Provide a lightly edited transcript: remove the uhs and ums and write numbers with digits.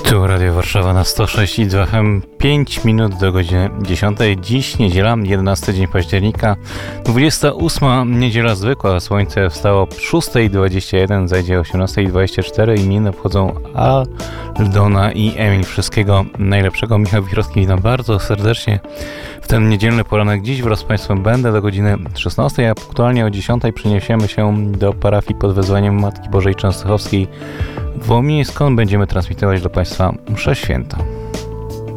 Tu Radio Warszawa na 106,2 FM, 5 minut do godziny 10. Dziś niedziela, 11 dzień października, 28 niedziela zwykła. Słońce wstało 6:21, zajdzie 18:24. Imieniny obchodzą Aldona i Emil. Wszystkiego najlepszego. Michał Wichrowski, witam bardzo serdecznie w ten niedzielny poranek. Dziś wraz z Państwem będę do godziny 16, a punktualnie o 10 przeniesiemy się do parafii pod wezwaniem Matki Bożej Częstochowskiej w Łominie, skąd będziemy transmitować do Państwa mszę świętą.